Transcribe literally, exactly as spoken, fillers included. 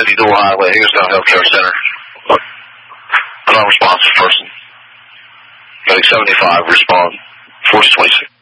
fifty Dual Highway, Hagerstown Healthcare Center. A non-responsive person. Medic seventy-five, respond. force twenty-six.